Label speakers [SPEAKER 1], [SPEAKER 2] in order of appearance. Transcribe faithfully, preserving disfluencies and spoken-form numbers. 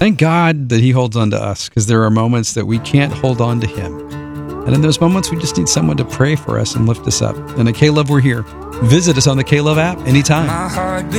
[SPEAKER 1] Thank God that he holds on to us, because there are moments that we can't hold on to him. And in those moments, we just need someone to pray for us and lift us up. And at K-Love, we're here. Visit us on the K-Love app anytime.
[SPEAKER 2] My heart